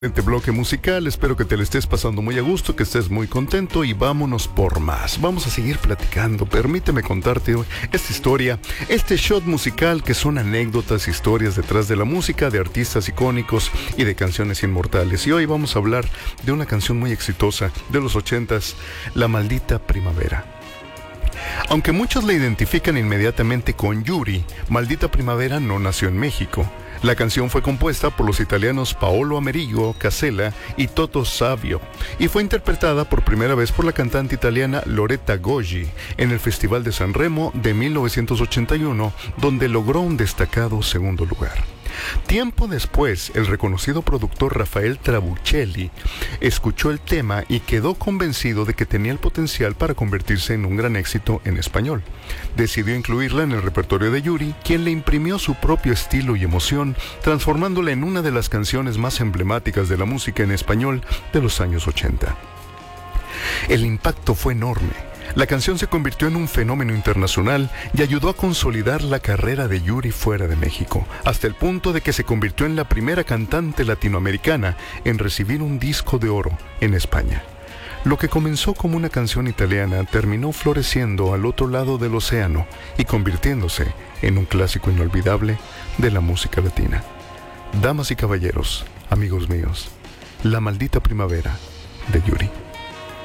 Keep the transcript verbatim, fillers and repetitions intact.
Este bloque musical, espero que te lo estés pasando muy a gusto, que estés muy contento y vámonos por más. Vamos a seguir platicando. Permíteme contarte esta historia, este shot musical que son anécdotas, historias detrás de la música, de artistas icónicos y de canciones inmortales. Y hoy vamos a hablar de una canción muy exitosa de los ochentas, La Maldita Primavera. Aunque muchos la identifican inmediatamente con Yuri, Maldita Primavera no nació en México. La canción fue compuesta por los italianos Paolo Amerigo Casella y Toto Savio y fue interpretada por primera vez por la cantante italiana Loretta Goggi en el Festival de San Remo de mil novecientos ochenta y uno, donde logró un destacado segundo lugar. Tiempo después, el reconocido productor Rafael Trabuccelli escuchó el tema y quedó convencido de que tenía el potencial para convertirse en un gran éxito en español. Decidió incluirla en el repertorio de Yuri, quien le imprimió su propio estilo y emoción, transformándola en una de las canciones más emblemáticas de la música en español de los años ochenta. El impacto fue enorme. La canción se convirtió en un fenómeno internacional y ayudó a consolidar la carrera de Yuri fuera de México, hasta el punto de que se convirtió en la primera cantante latinoamericana en recibir un disco de oro en España. Lo que comenzó como una canción italiana terminó floreciendo al otro lado del océano y convirtiéndose en un clásico inolvidable de la música latina. Damas y caballeros, amigos míos, La Maldita Primavera de Yuri.